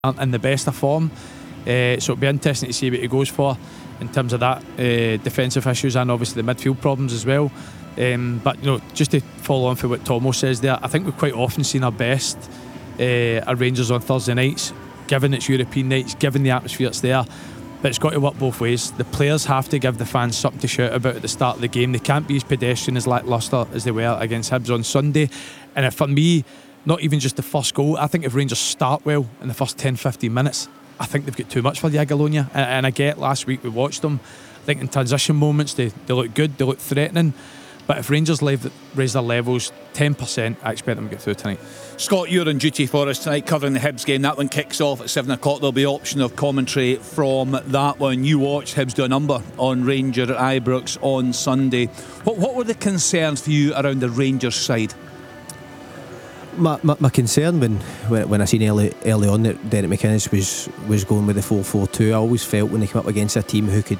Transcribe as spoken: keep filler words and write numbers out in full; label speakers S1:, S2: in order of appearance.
S1: aren't in the best of form. Uh, so it'll be interesting to see what he goes for in terms of that uh, defensive issues and obviously the midfield problems as well. Um, but you know, just to follow on for what Tomo says there, I think we've quite often seen our best uh, at Rangers on Thursday nights, given it's European nights, given the atmosphere that's there. But it's got to work both ways. The players have to give the fans something to shout about at the start of the game. They can't be as pedestrian, as lacklustre as they were against Hibs on Sunday. And if, for me, not even just the first goal, I think if Rangers start well in the first ten to fifteen minutes, I think they've got too much for the Agalonia. And, and I get last week we watched them, I think in transition moments they, they look good, they look threatening. But if Rangers leave, raise their levels ten percent, I expect them to get through tonight.
S2: Scott, you're on duty for us tonight covering the Hibs game. That one kicks off at seven o'clock. There'll be option of commentary from that one. You watched Hibs do a number on Rangers at Ibrox on Sunday. What, what were the concerns for you around the Rangers side?
S3: My, my, my concern when, when when I seen early early on that Derek McInnes was was going with the four four two, I always felt when they came up against a team who could